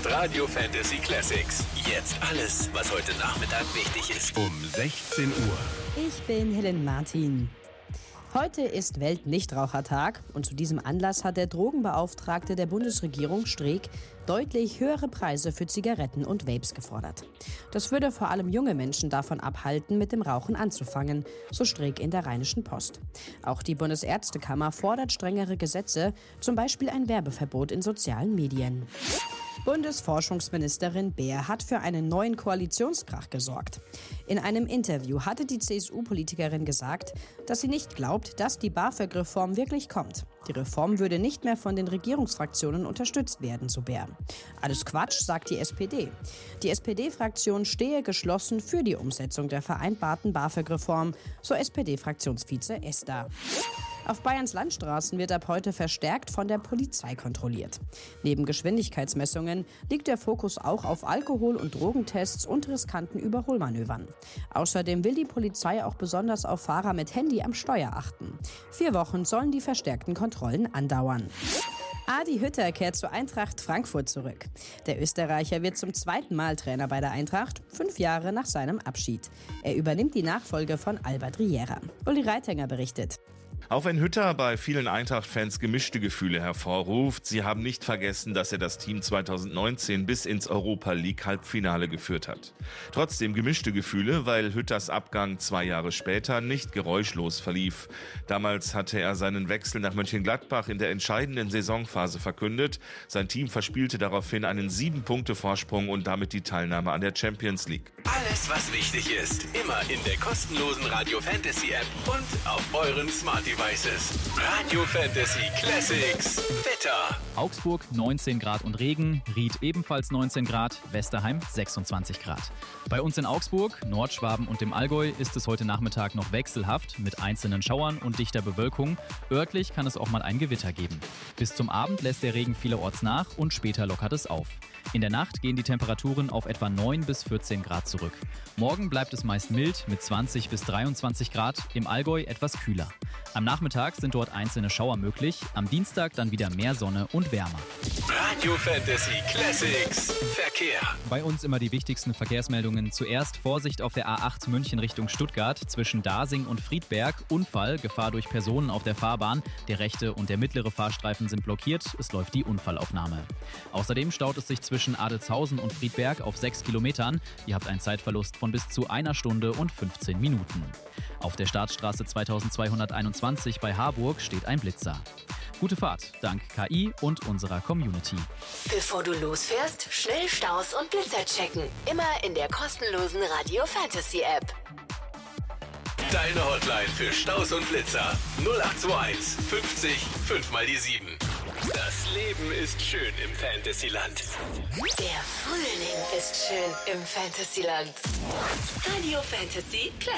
ist Radio Fantasy Classics. Jetzt alles, was heute Nachmittag wichtig ist. Um 16 Uhr. Ich bin Helen Martin. Heute ist Weltnichtrauchertag und zu diesem Anlass hat der Drogenbeauftragte der Bundesregierung Streeck deutlich höhere Preise für Zigaretten und Vapes gefordert. Das würde vor allem junge Menschen davon abhalten, mit dem Rauchen anzufangen, so Streeck in der Rheinischen Post. Auch die Bundesärztekammer fordert strengere Gesetze, zum Beispiel ein Werbeverbot in sozialen Medien. Bundesforschungsministerin Baer hat für einen neuen Koalitionskrach gesorgt. In einem Interview hatte die CSU-Politikerin gesagt, dass sie nicht glaubt, dass die BAföG-Reform wirklich kommt. Die Reform würde nicht mehr von den Regierungsfraktionen unterstützt werden, so Baer. Alles Quatsch, sagt die SPD. Die SPD-Fraktion stehe geschlossen für die Umsetzung der vereinbarten BAföG-Reform, so SPD-Fraktionsvize Esther. Auf Bayerns Landstraßen wird ab heute verstärkt von der Polizei kontrolliert. Neben Geschwindigkeitsmessungen liegt der Fokus auch auf Alkohol- und Drogentests und riskanten Überholmanövern. Außerdem will die Polizei auch besonders auf Fahrer mit Handy am Steuer achten. 4 Wochen sollen die verstärkten Kontrollen andauern. Adi Hütter kehrt zur Eintracht Frankfurt zurück. Der Österreicher wird zum 2. Mal Trainer bei der Eintracht, 5 Jahre nach seinem Abschied. Er übernimmt die Nachfolge von Albert Riera. Uli Reitinger berichtet. Auch wenn Hütter bei vielen Eintracht-Fans gemischte Gefühle hervorruft, sie haben nicht vergessen, dass er das Team 2019 bis ins Europa-League-Halbfinale geführt hat. Trotzdem gemischte Gefühle, weil Hütters Abgang 2 Jahre später nicht geräuschlos verlief. Damals hatte er seinen Wechsel nach Mönchengladbach in der entscheidenden Saisonphase verkündet. Sein Team verspielte daraufhin einen 7-Punkte-Vorsprung und damit die Teilnahme an der Champions League. Alles, was wichtig ist, immer in der kostenlosen Radio Fantasy App und auf euren Smart Devices. Radio Fantasy Classics. Wetter. Augsburg 19 Grad und Regen, Ried ebenfalls 19 Grad, Westerheim 26 Grad. Bei uns in Augsburg, Nordschwaben und dem Allgäu ist es heute Nachmittag noch wechselhaft mit einzelnen Schauern und dichter Bewölkung. Örtlich kann es auch mal ein Gewitter geben. Bis zum Abend lässt der Regen vielerorts nach und später lockert es auf. In der Nacht gehen die Temperaturen auf etwa 9 bis 14 Grad zurück. Morgen bleibt es meist mild mit 20 bis 23 Grad, im Allgäu etwas kühler. Am Nachmittag sind dort einzelne Schauer möglich, am Dienstag dann wieder mehr Sonne und wärmer. Radio Fantasy Classics. Verkehr. Bei uns immer die wichtigsten Verkehrsmeldungen. Zuerst Vorsicht auf der A8 München Richtung Stuttgart zwischen Dasing und Friedberg. Unfall, Gefahr durch Personen auf der Fahrbahn. Der rechte und der mittlere Fahrstreifen sind blockiert. Es läuft die Unfallaufnahme. Außerdem staut es sich zwischen Adelzhausen und Friedberg auf 6 Kilometern. Ihr habt einen Zeitverlust von bis zu 1 Stunde und 15 Minuten. Auf der Staatsstraße 2221 bei Harburg steht ein Blitzer. Gute Fahrt, dank KI und unserer Community. Bevor du losfährst, schnell Staus und Blitzer checken. Immer in der kostenlosen Radio Fantasy App. Deine Hotline für Staus und Blitzer. 0821 50 5 mal die 7. Das Leben ist schön im Fantasyland. Der Frühling ist schön im Fantasyland. Radio Fantasy Classics.